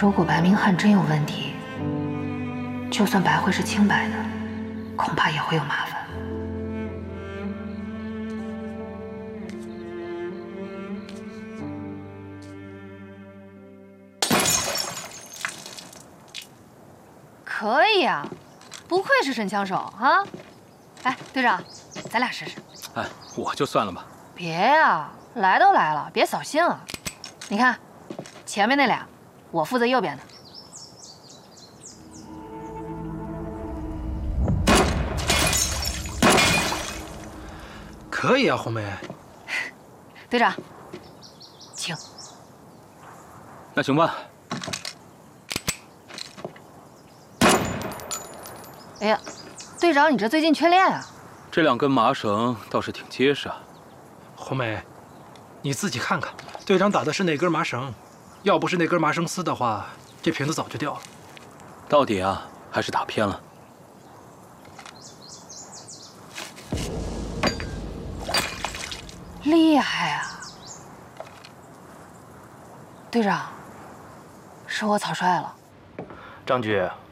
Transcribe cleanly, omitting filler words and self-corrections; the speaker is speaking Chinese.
如果白明翰真有问题，就算白慧是清白的，恐怕也会有麻烦。 可以啊，不愧是神枪手啊！哎，队长，咱俩试试。 哎，我就算了吧。 别呀，来都来了，别扫兴啊！你看，前面那俩，我负责右边的。 可以啊，红梅。 队长，请。 那行吧。 哎呀，队长，你这最近缺练啊？ 这2根麻绳倒是挺结实啊。 红梅，你自己看看，队长打的是哪根麻绳？要不是那根麻绳丝的话，这瓶子早就掉了。 到底啊，还是打偏了。 厉害啊！队长，是我草率了。 张局，